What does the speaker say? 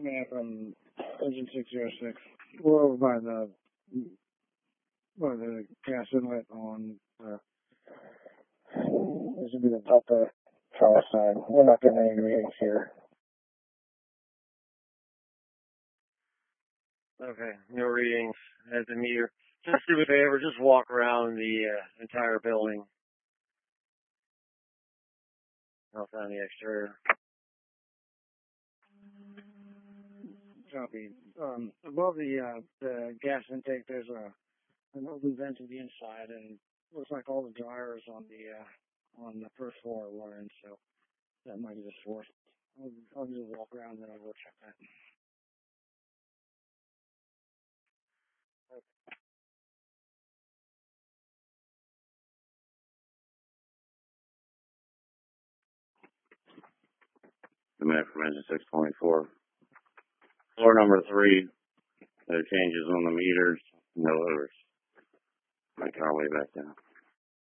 man from Engine 606. We're over by the gas inlet on this would be the Delta Charles side. We're not getting any readings here. Okay, no readings at the meter. Just do me a favor, just walk around the entire building. Outside the exterior. Copy. Above the gas intake, there's an open vent to the inside, and it looks like all the dryers on the first floor are wiring, so that might be the source. I'll just walk around and I'll go check that. The man from Engine 624. Floor number 3. There are changes on the meters. No odors. I turn our way back down.